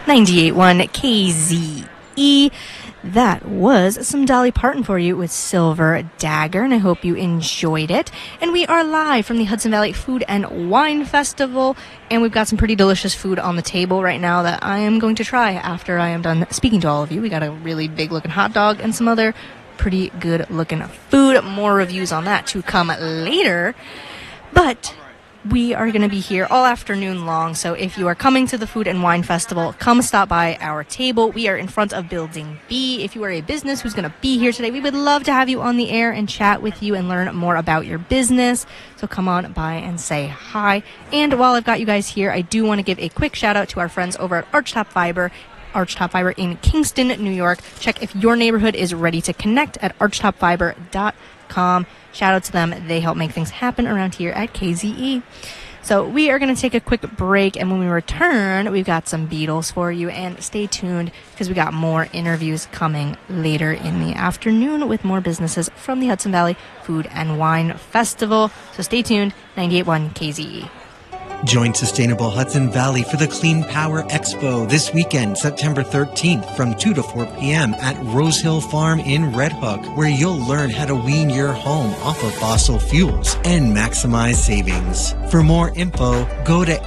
98.1 KZE. That was some Dolly Parton for you with Silver Dagger, and I hope you enjoyed it. And we are live from the Hudson Valley Food and Wine Festival, and we've got some pretty delicious food on the table right now that I am going to try after I am done speaking to all of you. We got a really big-looking hot dog and some other pretty good-looking food. More reviews on that to come later. But we are going to be here all afternoon long, so if you are coming to the Food and Wine Festival, come stop by our table. We are in front of Building B. If you are a business who's going to be here today, we would love to have you on the air and chat with you and learn more about your business. So come on by and say hi. And while I've got you guys here, I do want to give a quick shout out to our friends over at Archtop Fiber in Kingston, New York. Check if your neighborhood is ready to connect at archtopfiber.com. Shout out to them. They help make things happen around here at KZE. So we are going to take a quick break, and when we return, we've got some Beatles for you, and stay tuned because we got more interviews coming later in the afternoon with more businesses from the Hudson Valley Food and Wine Festival. So stay tuned, 98.1 KZE. Join Sustainable Hudson Valley for the Clean Power Expo this weekend, September 13th from 2 to 4 p.m. at Rose Hill Farm in Red Hook, where you'll learn how to wean your home off of fossil fuels and maximize savings. For more info, go to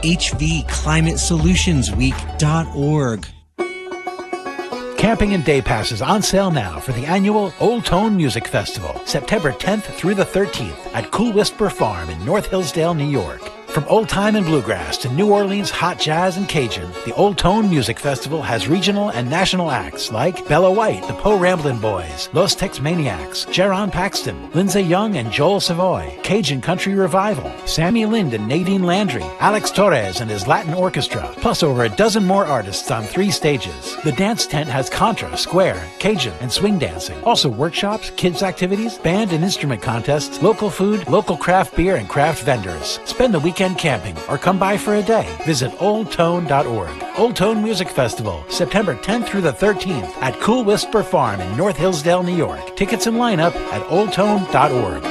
hvclimatesolutionsweek.org. Camping and day passes on sale now for the annual Old Tone Music Festival, September 10th through the 13th at Cool Whisper Farm in North Hillsdale, New York. From old time and bluegrass to New Orleans hot jazz and Cajun, the Old Tone Music Festival has regional and national acts like Bella White, the Po Ramblin' Boys, Los Tex Maniacs, Jaron Paxton, Lindsay Young and Joel Savoy, Cajun Country Revival, Sammy Lind and Nadine Landry, Alex Torres and his Latin Orchestra, plus over a dozen more artists on 3 stages. The dance tent has contra, square, Cajun, and swing dancing. Also workshops, kids activities, band and instrument contests, local food, local craft beer, and craft vendors. Spend the weekend camping or come by for a day. Visit oldtone.org. Old Tone Music Festival, September 10th through the 13th at Cool Whisper Farm in North Hillsdale, New York. Tickets and lineup at oldtone.org.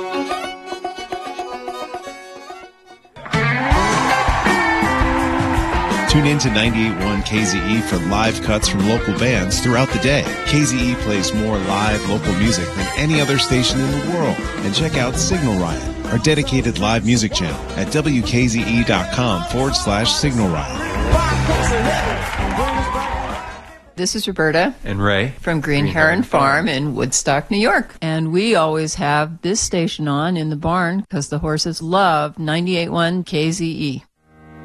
Tune in to 98.1 KZE for live cuts from local bands throughout the day. KZE plays more live local music than any other station in the world. And check out Signal Riot, our dedicated live music channel at wkze.com/Signal Riot. This is Roberta and Ray from Green Heron Farm in Woodstock, New York. And we always have this station on in the barn because the horses love 98.1 KZE.